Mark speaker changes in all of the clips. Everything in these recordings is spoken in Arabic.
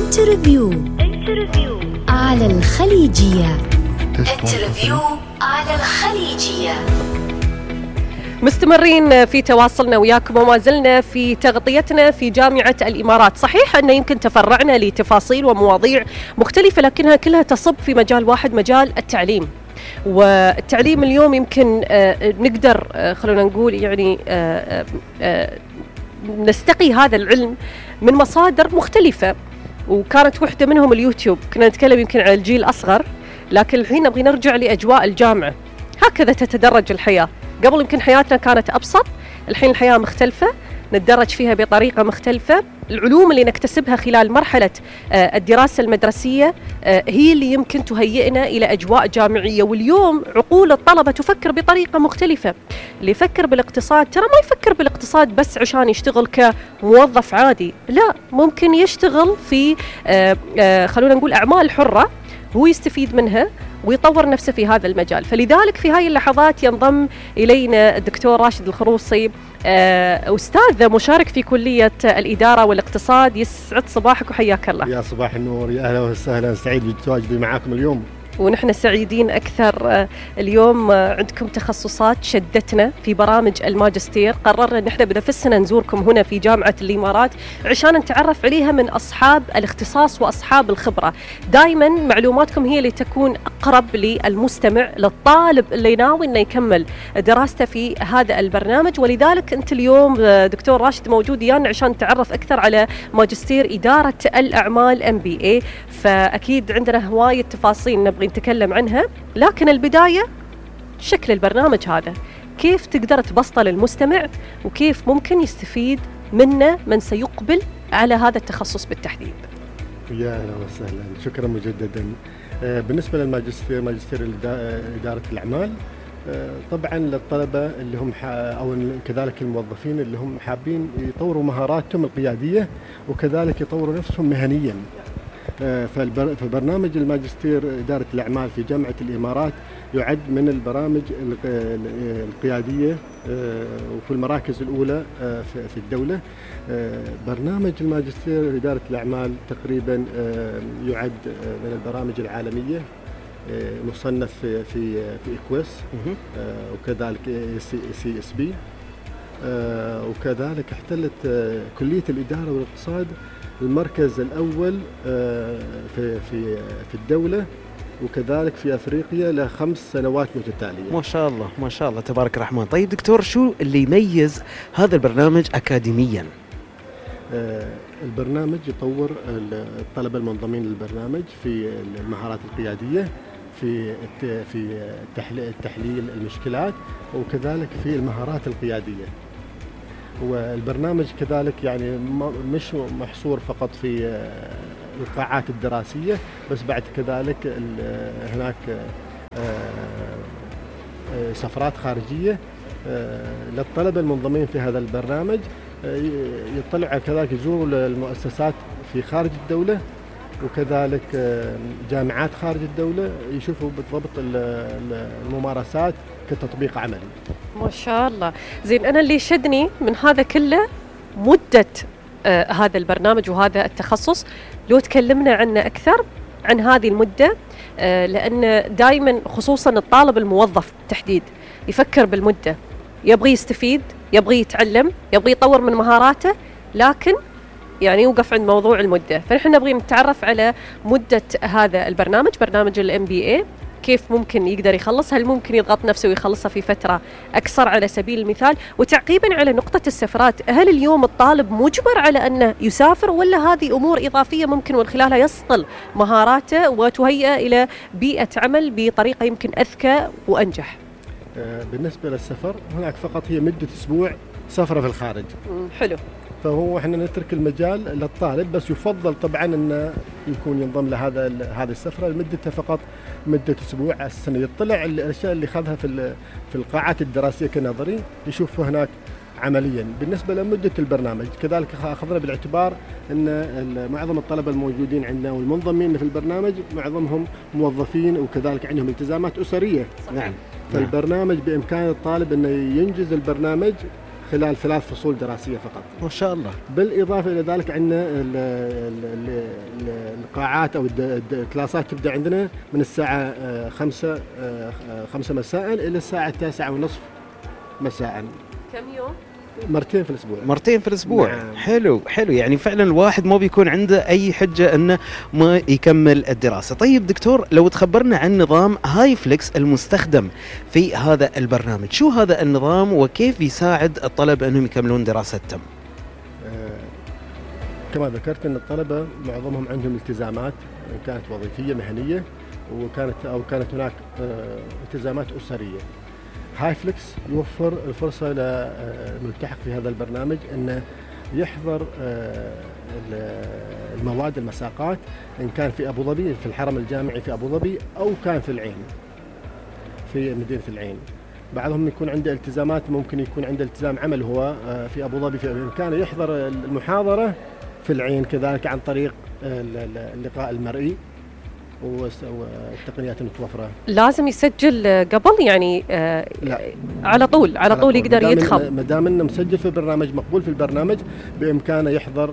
Speaker 1: انترفيو على الخليجية. انترفيو على الخليجية.
Speaker 2: مستمرين في تواصلنا وياكم وما زلنا في تغطيتنا في جامعة الإمارات. صحيح أن يمكن تفرعنا لتفاصيل ومواضيع مختلفة، لكنها كلها تصب في مجال واحد، مجال التعليم. والتعليم اليوم يمكن نقدر خلونا نقول يعني نستقي هذا العلم من مصادر مختلفة، وكانت واحدة منهم اليوتيوب. كنا نتكلم يمكن على الجيل الأصغر، لكن الحين نبغي نرجع لأجواء الجامعة. هكذا تتدرج الحياة. قبل يمكن حياتنا كانت أبسط، الحين الحياة مختلفة، نتدرج فيها بطريقة مختلفة. العلوم اللي نكتسبها خلال مرحلة الدراسة المدرسية هي اللي يمكن تهيئنا إلى أجواء جامعية. واليوم عقول الطلبة تفكر بطريقة مختلفة. اللي يفكر بالاقتصاد ترى ما يفكر بالاقتصاد بس عشان يشتغل كموظف عادي، لا، ممكن يشتغل في خلونا نقول أعمال حرة هو يستفيد منها ويطور نفسه في هذا المجال. فلذلك في هاي اللحظات ينضم إلينا الدكتور راشد الخروصي، أستاذ مشارك في كلية الإدارة والاقتصاد. يسعد صباحك وحياك الله.
Speaker 3: يا صباح النور، يا أهلا وسهلا، سعيد بتواجدي معاكم اليوم.
Speaker 2: ونحن سعيدين أكثر. اليوم عندكم تخصصات شدتنا في برامج الماجستير. قررنا أن احنا بنفسنا نزوركم هنا في جامعة الإمارات عشان نتعرف عليها من أصحاب الاختصاص وأصحاب الخبرة. دائما معلوماتكم هي اللي تكون أقرب للمستمع، للطالب اللي ناوي أنه يكمل دراسته في هذا البرنامج. ولذلك أنت اليوم دكتور راشد موجود ويانا عشان نتعرف أكثر على ماجستير إدارة الأعمال MBA. فأكيد عندنا هواية تفاصيل نبغي نتكلم عنها، لكن البداية شكل البرنامج هذا، كيف تقدر تبسطه للمستمع وكيف ممكن يستفيد منه من سيقبل على هذا التخصص بالتحديد.
Speaker 3: يا أهلا وسهلا، شكرا مجددا. بالنسبة للماجستير، ماجستير إدارة الأعمال، طبعا للطلبة اللي هم أو كذلك الموظفين اللي هم حابين يطوروا مهاراتهم القيادية وكذلك يطوروا نفسهم مهنيا. فبرنامج الماجستير إدارة الأعمال في جامعة الإمارات يعد من البرامج القيادية وفي المراكز الأولى في الدولة. برنامج الماجستير إدارة الأعمال تقريبا يعد من البرامج العالمية، مصنف في إكويس وكذلك CSB، وكذلك احتلت كلية الإدارة والاقتصاد المركز الأول في الدولة وكذلك في أفريقيا ل5 سنوات متتالية.
Speaker 4: ما شاء الله ما شاء الله تبارك الرحمن. طيب دكتور، شو اللي يميز هذا البرنامج أكاديميا؟
Speaker 3: البرنامج يطور الطلبة المنضمين للبرنامج في المهارات القيادية، في تحليل المشكلات، وكذلك في المهارات القيادية. والبرنامج كذلك يعني مش محصور فقط في القاعات الدراسية بس، بعد كذلك هناك سفرات خارجية للطلبة المنضمين في هذا البرنامج، يطلعوا كذلك يزوروا المؤسسات في خارج الدولة وكذلك جامعات خارج الدولة، يشوفوا بالضبط الممارسات كتطبيق عملي.
Speaker 2: ما شاء الله. زين، أنا اللي شدني من هذا كله مدة هذا البرنامج وهذا التخصص. لو تكلمنا عنه أكثر عن هذه المدة، لأن دائما خصوصا الطالب الموظف تحديد يفكر بالمدة، يبغي يستفيد، يبغي يتعلم، يبغي يطور من مهاراته، لكن يعني يوقف عند موضوع المدة. فنحن نبغي نتعرف على مدة هذا البرنامج، برنامج MBA، كيف ممكن يقدر يخلص، هل ممكن يضغط نفسه ويخلصها في فترة أقصر على سبيل المثال. وتعقيبا على نقطة السفرات، هل اليوم الطالب مجبر على أنه يسافر ولا هذه أمور إضافية ممكن من خلالها يصقل مهاراته وتهيئ إلى بيئة عمل بطريقة يمكن أذكى وأنجح؟
Speaker 3: بالنسبة للسفر هناك فقط هي مدة أسبوع سفرة في الخارج.
Speaker 2: حلو.
Speaker 3: فهو احنا نترك المجال للطالب، بس يفضل طبعا انه يكون ينضم لهذه السفره لمدتها فقط مده اسبوع على السنه، يطلع الاشياء اللي اخذها في القاعات الدراسيه كنظري يشوفها هناك عمليا. بالنسبه لمده البرنامج كذلك اخذنا بالاعتبار ان معظم الطلبه الموجودين عندنا والمنضمين في البرنامج معظمهم موظفين وكذلك عندهم التزامات اسريه.
Speaker 4: نعم.
Speaker 3: فالبرنامج بامكان الطالب انه ينجز البرنامج خلال 3 فصول دراسية فقط.
Speaker 4: ما شاء الله.
Speaker 3: بالإضافة إلى ذلك عندنا القاعات أو الكلاسات تبدأ عندنا من الساعة 5 مساء إلى الساعة 9:30 مساء.
Speaker 2: كم يوم؟
Speaker 3: مرتين في الأسبوع.
Speaker 4: مرتين في الأسبوع.
Speaker 3: نعم.
Speaker 4: حلو حلو، يعني فعلا الواحد ما بيكون عنده أي حجة أنه ما يكمل الدراسة. طيب دكتور، لو تخبرنا عن نظام هايفليكس المستخدم في هذا البرنامج، شو هذا النظام وكيف يساعد الطلبة أنهم يكملون دراستهم؟
Speaker 3: كما ذكرت أن الطلبة معظمهم عندهم التزامات كانت وظيفية مهنية كانت هناك التزامات أسرية. هايفليكس يوفر الفرصة للملتحق في هذا البرنامج أنه يحضر المواد المساقات إن كان في أبو ظبي في الحرم الجامعي في أبو ظبي أو كان في العين في مدينة العين. بعضهم يكون عنده التزامات، ممكن يكون عنده التزام عمل هو في أبو ظبي، كان يحضر المحاضرة في العين كذلك عن طريق اللقاء المرئي والتقنيات المتوفرة.
Speaker 2: لازم يسجل قبل يعني
Speaker 3: لا.
Speaker 2: على طول يقدر يدخل.
Speaker 3: ما دام انه مسجل في البرنامج، مقبول في البرنامج، بامكانه يحضر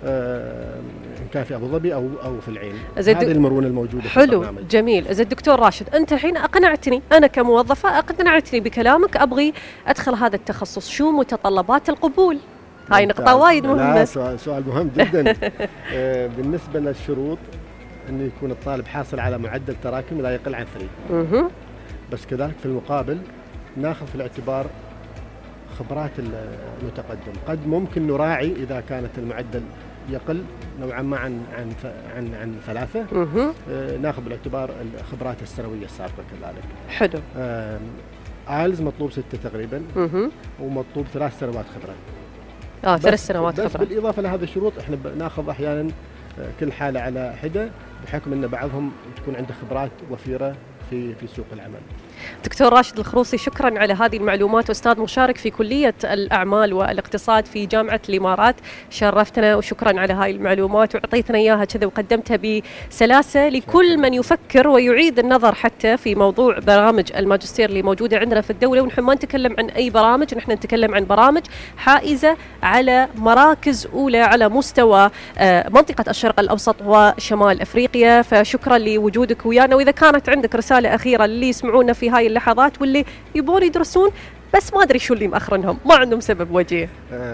Speaker 3: ان كان في ابو ظبي او في العين. هذه المرونه الموجوده في البرنامج.
Speaker 2: حلو جميل. إذا الدكتور راشد انت الحين اقنعتني، انا كموظفه اقنعتني بكلامك، ابغي ادخل هذا التخصص، شو متطلبات القبول؟ هاي نقطه وايد مهمه.
Speaker 3: سؤال مهم جدا. بالنسبه للشروط انه يكون الطالب حاصل على معدل تراكمي لا يقل عن 3. بس كذلك في المقابل ناخذ في الاعتبار خبرات المتقدم. قد ممكن نراعي اذا كانت المعدل يقل نوعا ما عن 3. ناخذ بالاعتبار الخبرات السنويه السابقه كذلك.
Speaker 2: حلو.
Speaker 3: آيلز مطلوب 6 تقريبا. ومطلوب 3 سنوات خبره.
Speaker 2: 3 سنوات خبره.
Speaker 3: بس بالاضافه لهذه الشروط احنا ناخذ احيانا كل حالة على حدة، بحكم أن بعضهم تكون عنده خبرات وفيرة في سوق العمل.
Speaker 2: دكتور راشد الخروصي، شكرا على هذه المعلومات، أستاذ مشارك في كلية الأعمال والاقتصاد في جامعة الإمارات. شرفتنا وشكرا على هاي المعلومات وعطيتنا إياها كذا وقدمتها بسلاسة لكل من يفكر ويعيد النظر حتى في موضوع برامج الماجستير اللي موجودة عندنا في الدولة. ونحن ما نتكلم عن أي برامج، نحن نتكلم عن برامج حائزة على مراكز أولى على مستوى منطقة الشرق الأوسط وشمال أفريقيا. فشكرا لوجودك ويانا. وإذا كانت عندك رسالة أخيرة للي يسمعونا في هاي اللحظات واللي يبون يدرسون بس ما أدري شو اللي مأخرنهم، ما عندهم سبب وجيه.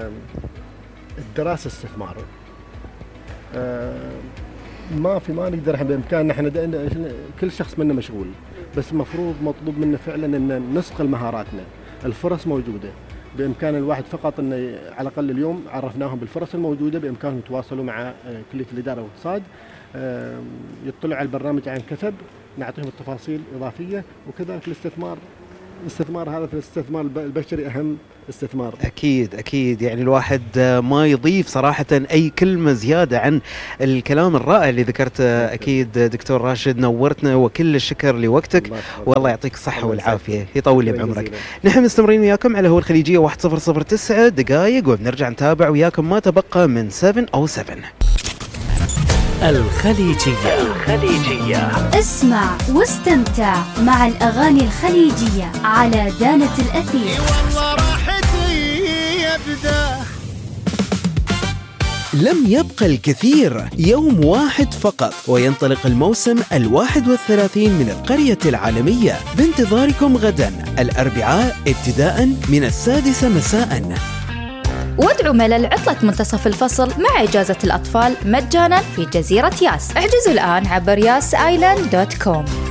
Speaker 3: الدراسة استثمار. ما نقدر بإمكاننا احنا كل شخص منا مشغول، بس المفروض مطلوب منا فعلا ان نصقل مهاراتنا. الفرص موجودة، بإمكان الواحد فقط انه على الأقل اليوم عرفناهم بالفرص الموجودة، بإمكانهم يتواصلوا مع كلية الإدارة والاقتصاد، يطلعوا على البرنامج عن كثب، نعطيهم التفاصيل إضافية. وكذلك الاستثمار هذا في الاستثمار البشري أهم استثمار.
Speaker 4: أكيد يعني الواحد ما يضيف صراحة أي كلمة زيادة عن الكلام الرائع اللي ذكرته. أكيد دكتور راشد نورتنا وكل الشكر لوقتك، والله يعطيك الصحة والعافية، يطول لي بعمرك. نحن مستمرين وياكم على هو الخليجية 1009 دقائق، وبنرجع نتابع وياكم ما تبقى من 707
Speaker 1: الخليجية. اسمع واستمتع مع الأغاني الخليجية على دانة الأثير.
Speaker 5: والله راحتي يبدأ.
Speaker 6: لم يبقى الكثير، يوم واحد فقط وينطلق الموسم 31 من القرية العالمية، بانتظاركم غدا الأربعاء ابتداء من 6 مساء.
Speaker 7: وادعوا ملل عطلة منتصف الفصل مع إجازة الأطفال مجانا في جزيرة ياس. احجزوا الآن عبر yasisland.com.